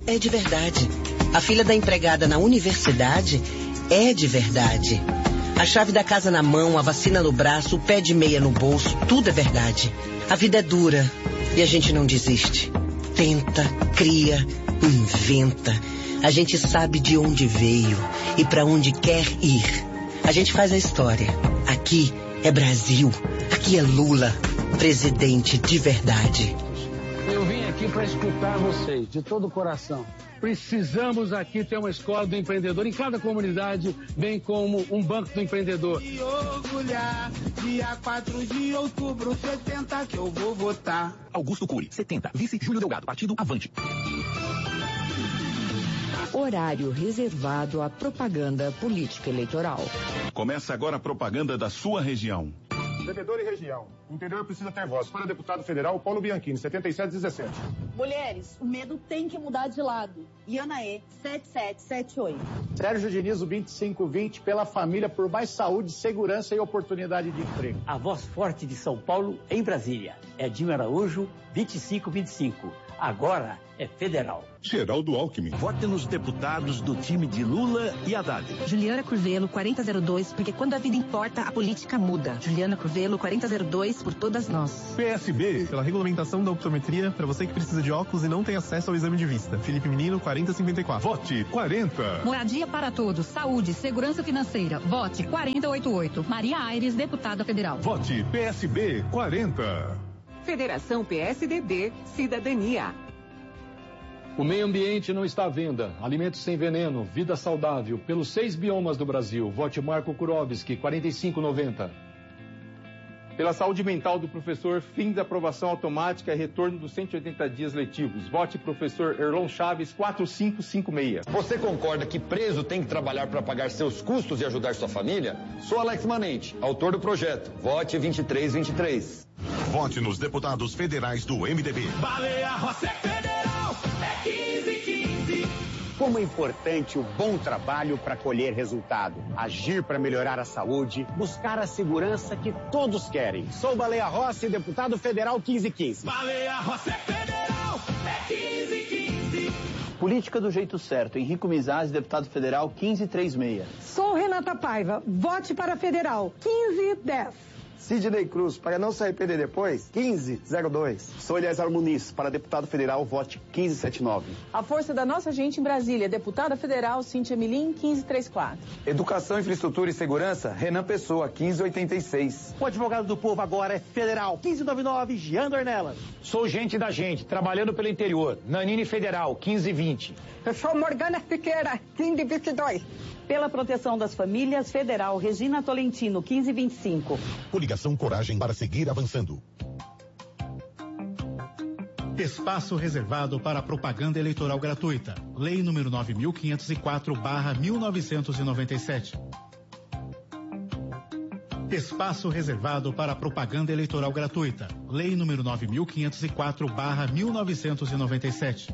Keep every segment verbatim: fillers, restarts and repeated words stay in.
é de verdade. A filha da empregada na universidade é de verdade. A chave da casa na mão, a vacina no braço, o pé de meia no bolso, tudo é verdade. A vida é dura e a gente não desiste. Tenta, cria, inventa. A gente sabe de onde veio e para onde quer ir. A gente faz a história. Aqui é Brasil. Aqui é Lula, presidente de verdade. Eu vim aqui para escutar vocês, de todo o coração. Precisamos aqui ter uma escola do empreendedor em cada comunidade, bem como um banco do empreendedor. E orgulhar, dia quatro de outubro, setenta que eu vou votar. Augusto Cury, setenta. Vice Júlio Delgado, partido Avante. Horário reservado à propaganda política eleitoral. Começa agora a propaganda da sua região. Devedor e região. O interior precisa ter voz. Para deputado federal, Paulo Bianchini, setenta e sete dezessete. Mulheres, o medo tem que mudar de lado. Ianaê, sete sete sete oito. Sérgio Dinizo, vinte e cinco vinte, pela família, por mais saúde, segurança e oportunidade de emprego. A voz forte de São Paulo em Brasília. Edinho Araújo, vinte e cinco vinte e cinco. Agora é federal. Geraldo Alckmin. Vote nos deputados do time de Lula e Haddad. Juliana Curvelo, quarenta zero dois, porque quando a vida importa, a política muda. Juliana Curvelo, quarenta zero dois, por todas nós. P S B, pela regulamentação da optometria, para você que precisa de óculos e não tem acesso ao exame de vista. Felipe Menino, quarenta cinquenta e quatro. Vote quarenta. Moradia para todos, saúde, segurança financeira. Vote quarenta e oitenta e oito. Maria Aires, deputada federal. Vote P S B quarenta. Federação P S D B, Cidadania. O meio ambiente não está à venda. Alimentos sem veneno, vida saudável, pelos seis biomas do Brasil. Vote Marco Kurovski, quarenta e cinco noventa. Pela saúde mental do professor, fim da aprovação automática e retorno dos cento e oitenta dias letivos. Vote professor Erlon Chaves, quatro cinco cinco seis. Você concorda que preso tem que trabalhar para pagar seus custos e ajudar sua família? Sou Alex Manente, autor do projeto. Vote vinte e três vinte e três. Vote nos deputados federais do M D B. Baleia Rossi Federal, é quinze quinze. Como é importante o bom trabalho para colher resultado, agir para melhorar a saúde, buscar a segurança que todos querem. Sou Baleia Rossi, deputado federal quinze quinze. Baleia Rossi Federal, é quinze quinze. Política do jeito certo. Henrico Mizaz, deputado federal quinze trinta e seis. Sou Renata Paiva, vote para federal quinze dez. Sidney Cruz, para não se arrepender depois, quinze zero dois. Sou Eliezer Muniz, para deputado federal, vote quinze setenta e nove. A força da nossa gente em Brasília, deputada federal Cíntia Milim, quinze trinta e quatro. Educação, infraestrutura e segurança, Renan Pessoa, quinze oitenta e seis. O advogado do povo agora é federal, quinze noventa e nove, Jean Dornelas. Sou gente da gente, trabalhando pelo interior, Nanine Federal, quinze vinte. Eu sou Morgana Siqueira, quinze vinte e dois. Pela proteção das famílias, federal, Regina Tolentino, quinze vinte e cinco. Coligação Coragem para seguir avançando. Espaço reservado para propaganda eleitoral gratuita. Lei número nove mil quinhentos e quatro barra mil novecentos e noventa e sete. Espaço reservado para propaganda eleitoral gratuita. Lei número nove mil quinhentos e quatro barra mil novecentos e noventa e sete.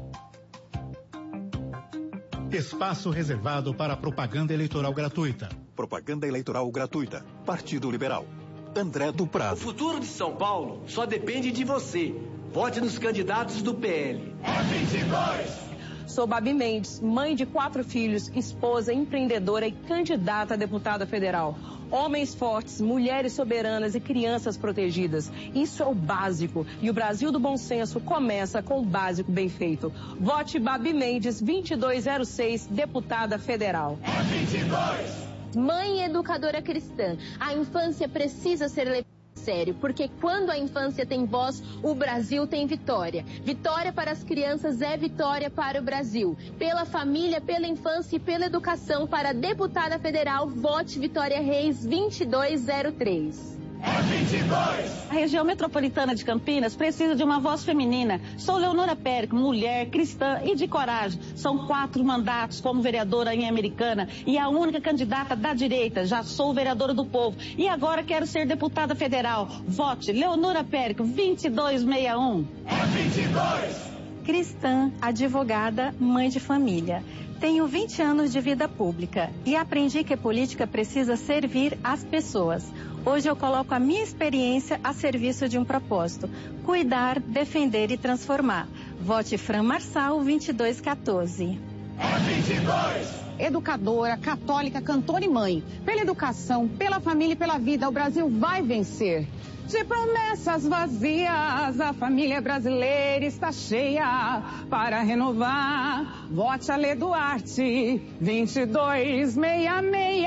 Espaço reservado para propaganda eleitoral gratuita. Propaganda eleitoral gratuita. Partido Liberal. André do Prado. O futuro de São Paulo só depende de você. Vote nos candidatos do P L. É vinte e dois. Sou Babi Mendes, mãe de quatro filhos, esposa, empreendedora e candidata a deputada federal. Homens fortes, mulheres soberanas e crianças protegidas. Isso é o básico. E o Brasil do bom senso começa com o básico bem feito. Vote Babi Mendes, vinte e dois zero seis, deputada federal. É vinte e dois. Mãe educadora cristã, a infância precisa ser levada a sério, porque quando a infância tem voz, o Brasil tem vitória. Vitória para as crianças é vitória para o Brasil. Pela família, pela infância e pela educação, para a deputada federal, vote Vitória Reis vinte e dois zero três. É vinte e dois. A região metropolitana de Campinas precisa de uma voz feminina. Sou Leonora Périco, mulher, cristã e de coragem. São quatro mandatos como vereadora em Americana e a única candidata da direita. Já sou vereadora do povo e agora quero ser deputada federal. Vote Leonora Périco, vinte e dois sessenta e um. É vinte e dois. Cristã, advogada, mãe de família. Tenho vinte anos de vida pública e aprendi que política precisa servir as pessoas. Hoje eu coloco a minha experiência a serviço de um propósito: cuidar, defender e transformar. Vote Fran Marçal, vinte e dois quatorze. É vinte e dois! Educadora, católica, cantora e mãe. Pela educação, pela família e pela vida, o Brasil vai vencer. De promessas vazias, a família brasileira está cheia para renovar. Vote Alê Duarte, vinte e dois sessenta e seis.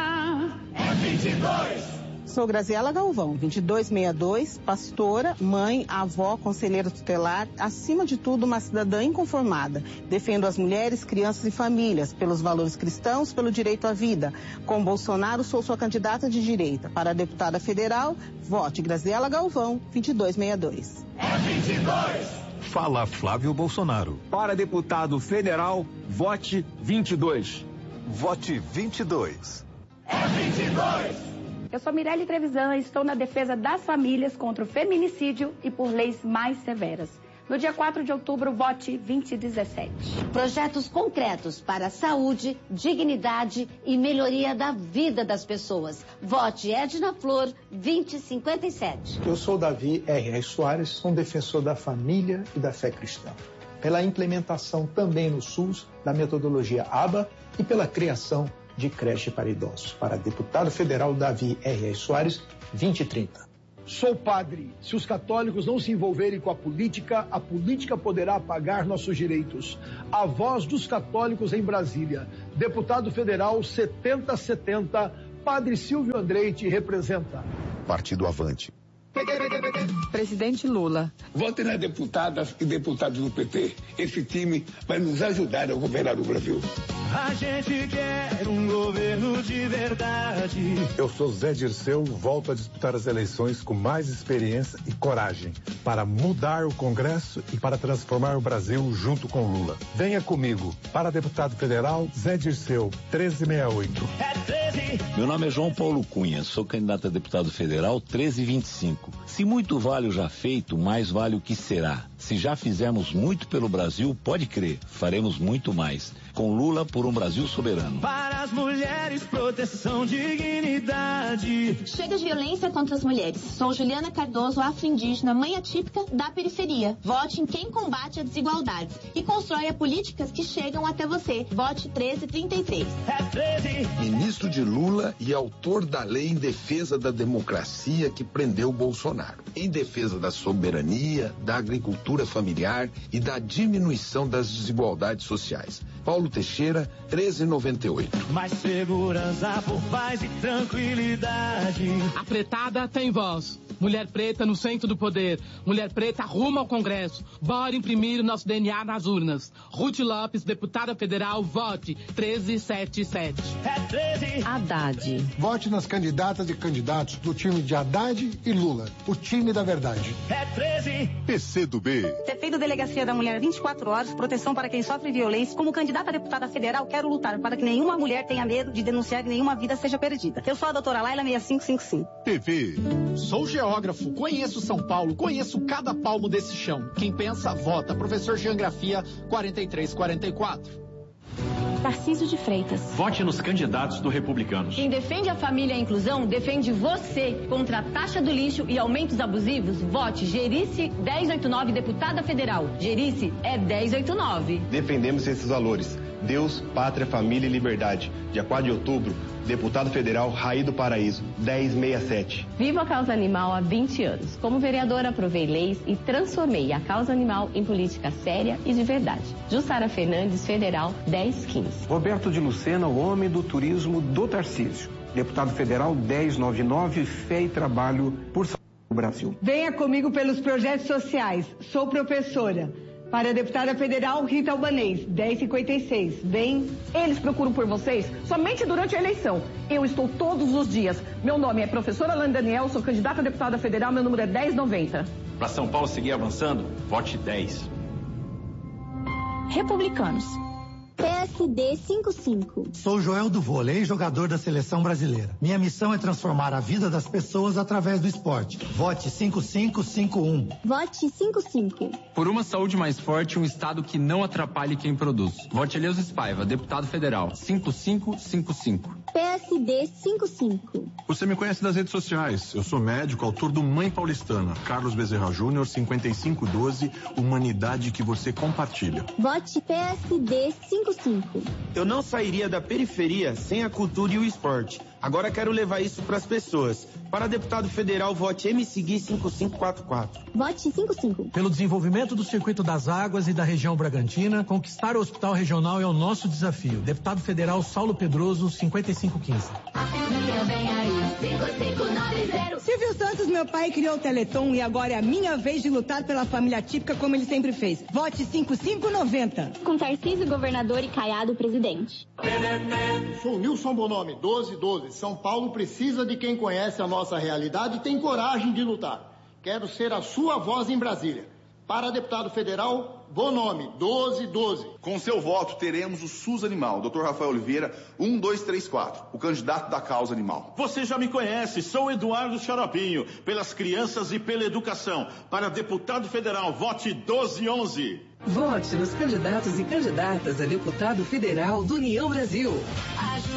É vinte e dois! Sou Graziela Galvão, vinte e dois sessenta e dois, pastora, mãe, avó, conselheira tutelar, acima de tudo uma cidadã inconformada. Defendo as mulheres, crianças e famílias, pelos valores cristãos, pelo direito à vida. Com Bolsonaro, sou sua candidata de direita. Para a deputada federal, vote Graziela Galvão, vinte e dois sessenta e dois. É vinte e dois! Fala Flávio Bolsonaro. Para deputado federal, vote vinte e dois. Vote vinte e dois. É vinte e dois! Eu sou Mirelle Trevisan e estou na defesa das famílias contra o feminicídio e por leis mais severas. No dia quatro de outubro, vote vinte e dezessete. Projetos concretos para a saúde, dignidade e melhoria da vida das pessoas. Vote Edna Flor, vinte e cinquenta e sete. Eu sou Davi R R. Soares, sou um defensor da família e da fé cristã. Pela implementação também no SUS da metodologia A B A e pela criação de creche para idosos. Para deputado federal Davi R R. Soares, vinte e trinta. Sou padre. Se os católicos não se envolverem com a política, a política poderá apagar nossos direitos. A voz dos católicos em Brasília. Deputado federal setenta setenta, Padre Silvio Andreiti representa. Partido Avante. Presidente Lula. Votem nas deputadas e deputados do P T. Esse time vai nos ajudar a governar o Brasil. A gente quer um governo de verdade. Eu sou Zé Dirceu, volto a disputar as eleições com mais experiência e coragem para mudar o Congresso e para transformar o Brasil junto com Lula. Venha comigo. Para deputado federal, Zé Dirceu, treze sessenta e oito. É treze. Meu nome é João Paulo Cunha, sou candidato a deputado federal treze vinte e cinco. Se muito vale o já feito, mais vale o que será. Se já fizemos muito pelo Brasil, pode crer, faremos muito mais. Com Lula por um Brasil soberano. Para as mulheres, proteção, dignidade. Chega de violência contra as mulheres. Sou Juliana Cardoso, afro-indígena, mãe atípica da periferia. Vote em quem combate a desigualdade e constrói políticas que chegam até você. Vote treze trinta e três. É treze. Ministro de Lula e autor da lei em defesa da democracia que prendeu Bolsonaro. Em defesa da soberania, da agricultura familiar e da diminuição das desigualdades sociais. Paulo Teixeira, treze noventa e oito. Mais segurança por paz e tranquilidade. A pretada tem voz. Mulher preta no centro do poder. Mulher preta rumo ao Congresso. Bora imprimir o nosso D N A nas urnas. Ruth Lopes, deputada federal, vote treze setenta e sete. É treze. Haddad. Vote nas candidatas e candidatos do time de Haddad e Lula. O time da verdade. É treze. P C do B. Defendo Delegacia da Mulher vinte e quatro horas, proteção para quem sofre violência. Como candidata a deputada federal, quero lutar para que nenhuma mulher tenha medo de denunciar e nenhuma vida seja perdida. Eu sou a doutora Laila seis cinco cinco cinco. T V. Sou geógrafo, conheço São Paulo, conheço cada palmo desse chão. Quem pensa, vota. Professor Geografia quarenta e três quarenta e quatro. Tarcísio de Freitas. Vote nos candidatos do Republicanos. Quem defende a família e a inclusão, defende você contra a taxa do lixo e aumentos abusivos. Vote Gerice dez oitenta e nove, deputada federal. Gerice é dez oitenta e nove. Defendemos esses valores. Deus, pátria, família e liberdade. Dia quatro de outubro, deputado federal Raí do Paraíso, dez sessenta e sete. Vivo a causa animal há vinte anos. Como vereadora, aprovei leis e transformei a causa animal em política séria e de verdade. Jussara Fernandes, federal, dez quinze. Roberto de Lucena, o homem do turismo do Tarcísio. Deputado federal, dez noventa e nove, Fé e Trabalho por São Paulo, Brasil. Venha comigo pelos projetos sociais. Sou professora. Para a deputada federal Rita Albanês, dez cinquenta e seis. Vem. Eles procuram por vocês somente durante a eleição. Eu estou todos os dias. Meu nome é professora Alane Daniel, sou candidata a deputada federal, meu número é dez noventa. Para São Paulo seguir avançando, vote dez. Republicanos. P S D cinquenta e cinco. Sou Joel do Vôlei, jogador da Seleção Brasileira. Minha missão é transformar a vida das pessoas através do esporte. Vote cinco cinco cinco um. Vote cinquenta e cinco. Por uma saúde mais forte, um estado que não atrapalhe quem produz. Vote Eleuso Spaiva, deputado federal. cinco cinco cinco cinco. P S D cinquenta e cinco. Você me conhece das redes sociais. Eu sou médico, autor do Mãe Paulistana. Carlos Bezerra Júnior, cinquenta e cinco doze, humanidade que você compartilha. Vote P S D cinquenta e cinco. Eu não sairia da periferia sem a cultura e o esporte. Agora quero levar isso para as pessoas. Para deputado federal, vote M C G cinco cinco quatro quatro. Vote cinquenta e cinco. Pelo desenvolvimento do circuito das águas e da região Bragantina, conquistar o hospital regional é o nosso desafio. Deputado federal Saulo Pedroso, cinquenta e cinco quinze. Silvio Santos, meu pai, criou o Teleton e agora é a minha vez de lutar pela família típica como ele sempre fez. Vote cinquenta e cinco noventa. Com Tarcísio, governador, e Caiado, presidente. Sou Nilson Bonomi, doze doze. São Paulo precisa de quem conhece a nossa realidade e tem coragem de lutar. Quero ser a sua voz em Brasília. Para deputado federal, Bonomi, doze doze. Com seu voto, teremos o SUS Animal, doutor Rafael Oliveira, um dois três quatro, o candidato da causa animal. Você já me conhece, sou Eduardo Xaropinho, pelas crianças e pela educação. Para deputado federal, vote doze onze. Vote nos candidatos e candidatas a deputado federal do União Brasil.